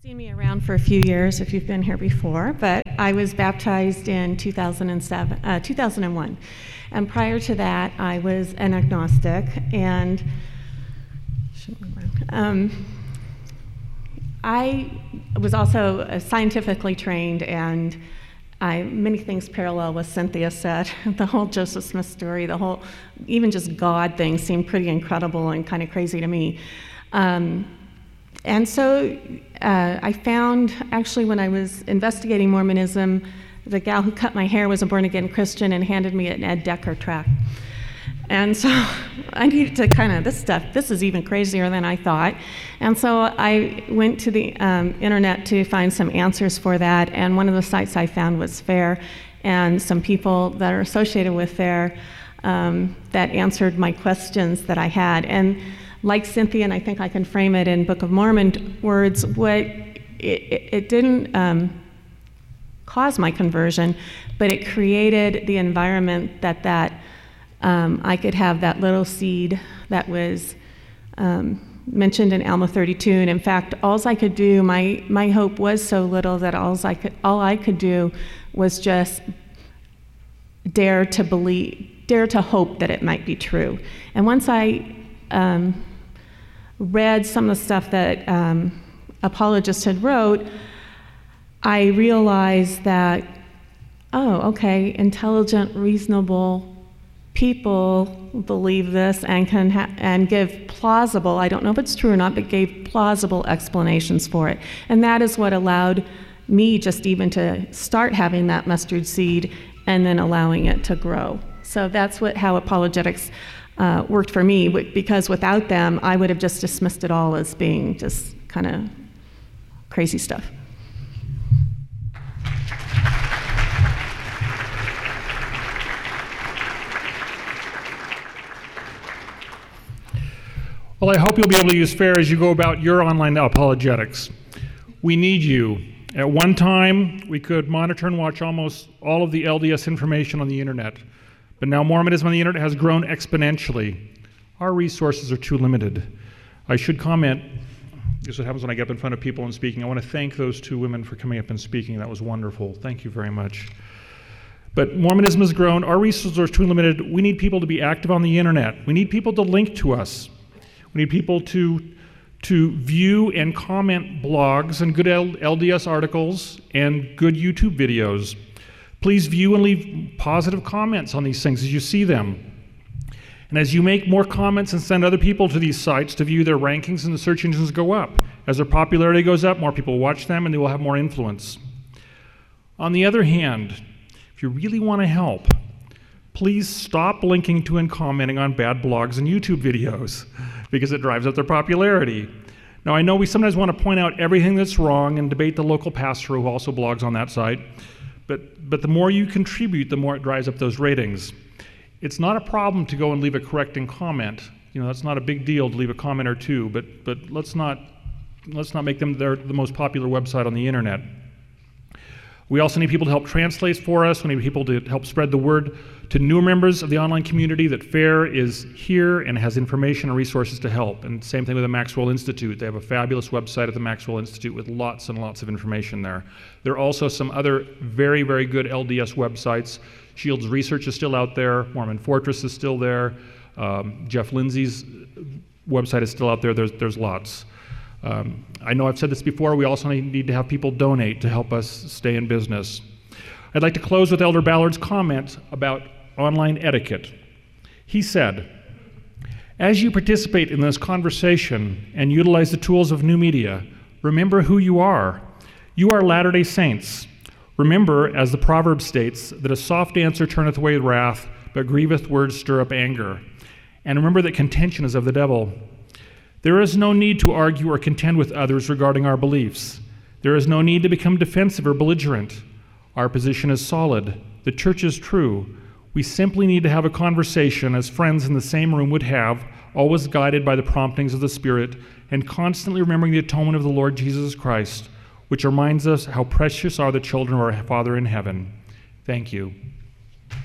Seen me around for a few years if you've been here before, but I was baptized in 2001. And prior to that, I was an agnostic, and I was also scientifically trained, and many things parallel what Cynthia said. The whole Joseph Smith story, the whole, even just God thing seemed pretty incredible and kind of crazy to me. And so I found, actually, when I was investigating Mormonism, the gal who cut my hair was a born-again Christian and handed me an Ed Decker tract. And so I needed to this is even crazier than I thought. And so I went to the internet to find some answers for that, and one of the sites I found was FAIR, and some people that are associated with FAIR that answered my questions that I had. And like Cynthia, and I think I can frame it in Book of Mormon words, it didn't cause my conversion, but it created the environment that I could have that little seed that was mentioned in Alma 32. And in fact, all I could do, my hope was so little that all I could do was just dare to hope that it might be true. And once I read some of the stuff that apologists had wrote, I realized that, intelligent, reasonable people believe this and and give plausible, I don't know if it's true or not, but gave plausible explanations for it. And that is what allowed me just even to start having that mustard seed and then allowing it to grow. So that's how apologetics worked for me, because without them, I would have just dismissed it all as being just kind of crazy stuff. Well, I hope you'll be able to use FAIR as you go about your online apologetics. We need you. At one time, we could monitor and watch almost all of the LDS information on the internet. But now Mormonism on the internet has grown exponentially. Our resources are too limited. I should comment, this is what happens when I get up in front of people and speaking. I want to thank those two women for coming up and speaking. That was wonderful. Thank you very much. But Mormonism has grown. Our resources are too limited. We need people to be active on the internet. We need people to link to us. We need people to view and comment blogs and good LDS articles and good YouTube videos. Please view and leave positive comments on these things as you see them. And as you make more comments and send other people to these sites to view, their rankings and the search engines go up. As their popularity goes up, more people watch them and they will have more influence. On the other hand, if you really want to help, please stop linking to and commenting on bad blogs and YouTube videos, because it drives up their popularity. Now, I know we sometimes want to point out everything that's wrong and debate the local pastor who also blogs on that site, but the more you contribute, the more it drives up those ratings. It's not a problem to go and leave a correcting comment. That's not a big deal to leave a comment or two, but let's not make them the most popular website on the internet. We also need people to help translate for us. We need people to help spread the word to new members of the online community that FAIR is here and has information and resources to help. And same thing with the Maxwell Institute. They have a fabulous website at the Maxwell Institute with lots and lots of information there. There are also some other very, very good LDS websites. Shields Research is still out there. Mormon Fortress is still there. Jeff Lindsay's website is still out there. There's lots. I know I've said this before, we also need to have people donate to help us stay in business. I'd like to close with Elder Ballard's comment about online etiquette. He said, "As you participate in this conversation and utilize the tools of new media, remember who you are. You are Latter-day Saints. Remember, as the proverb states, that a soft answer turneth away wrath, but grievous words stir up anger. And remember that contention is of the devil. There is no need to argue or contend with others regarding our beliefs. There is no need to become defensive or belligerent. Our position is solid. The church is true. We simply need to have a conversation as friends in the same room would have, always guided by the promptings of the Spirit, and constantly remembering the atonement of the Lord Jesus Christ, which reminds us how precious are the children of our Father in heaven." Thank you.